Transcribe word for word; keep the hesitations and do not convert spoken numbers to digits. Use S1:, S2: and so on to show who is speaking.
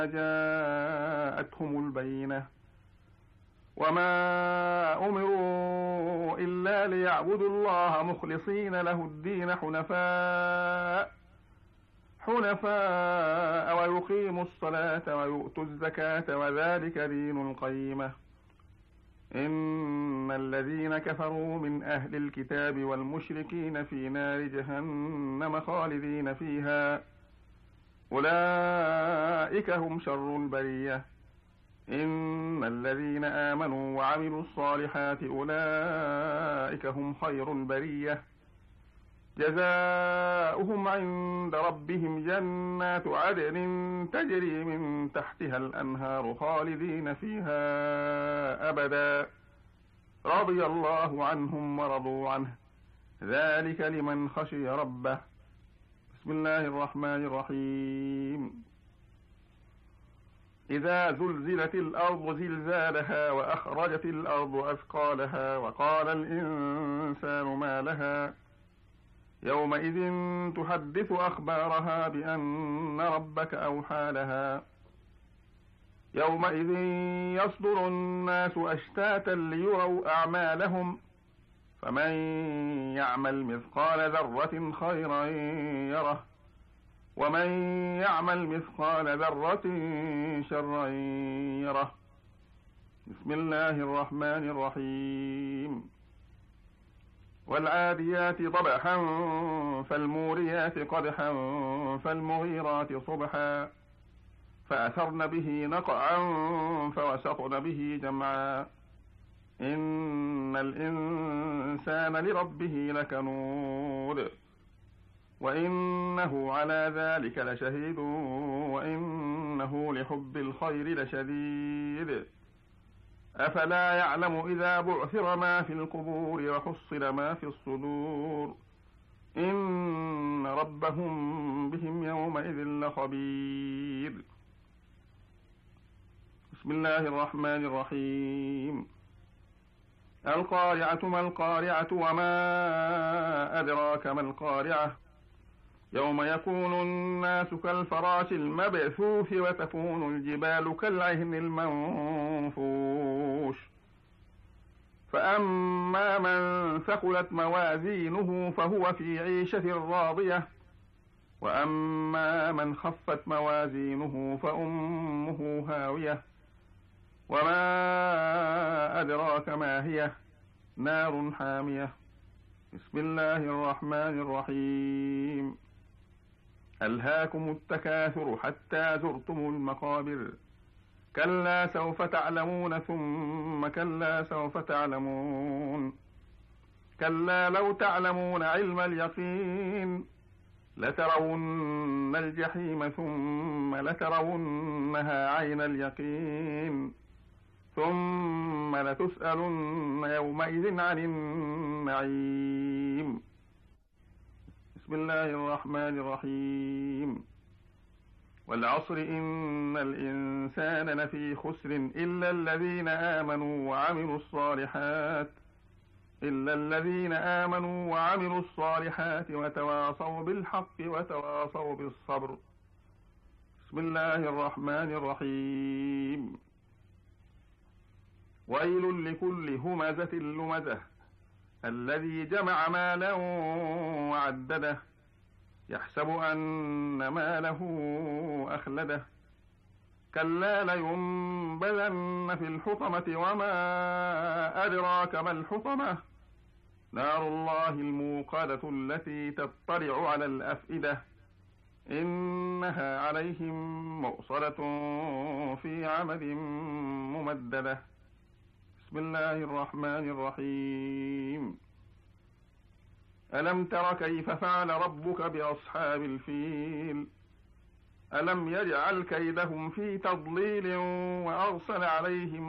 S1: جاءتهم البينة وما أمروا إلا ليعبدوا الله مخلصين له الدين حنفاء حنفاء ويقيموا الصلاة ويؤتوا الزكاة وذلك دين القيمة. إن الذين كفروا من أهل الكتاب والمشركين في نار جهنم خالدين فيها أولئك هم شر البرية. إن الذين آمنوا وعملوا الصالحات أولئك هم خير البرية. جزاؤهم عند ربهم جنات عدن تجري من تحتها الأنهار خالدين فيها أبدا رضي الله عنهم ورضوا عنه ذلك لمن خشي ربه. بسم الله الرحمن الرحيم. إذا زلزلت الأرض زلزالها وأخرجت الأرض أثقالها وقال الإنسان ما لها يومئذ تحدث أخبارها بأن ربك أوحى لها. يومئذ يصدر الناس أشتاتا ليروا أعمالهم فمن يعمل مثقال ذرة خيرا يره ومن يعمل مثقال ذرة شرا يره. بسم الله الرحمن الرحيم. والعاديات ضبحا فالموريات قدحا فالمغيرات صبحا فأثرن به نقعا فوسطن به جمعا. إن الإنسان لربه لكنود وإنه على ذلك لشهيد وإنه لحب الخير لشديد. أفلا يعلم إذا بعثر ما في القبور وحصل ما في الصدور إن ربهم بهم يومئذ لخبير. بسم الله الرحمن الرحيم. القارعة ما القارعة وما أدراك ما القارعة يوم يكون الناس كالفراش المبثوث وتكون الجبال كالعهن المنفوش. فأما من ثقلت موازينه فهو في عيشة راضية وأما من خفت موازينه فأمه هاوية وما أدراك ما هي نار حامية. بسم الله الرحمن الرحيم. ألهاكم التكاثر حتى زرتم المقابر كلا سوف تعلمون ثم كلا سوف تعلمون كلا لو تعلمون علم اليقين لترون الجحيم ثم لترونها عين اليقين ثم لتسألن يومئذ عن النعيم. بسم الله الرحمن الرحيم. والعصر إن الإنسان لفي خسر إلا الذين آمنوا وعملوا الصالحات إلا الذين آمنوا وعملوا الصالحات وتواصوا بالحق وتواصوا بالصبر. بسم الله الرحمن الرحيم. ويل لكل همزة لمزة الذي جمع مالا وعدده يحسب أن ماله أخلده كلا لينبذن في الحطمة وما أدراك ما الحطمة نار الله الموقدة التي تطلع على الأفئدة إنها عليهم مؤصدة في عمد ممددة. بسم الله الرحمن الرحيم. ألم تر كيف فعل ربك بأصحاب الفيل ألم يجعل كيدهم في تضليل وأرسل عليهم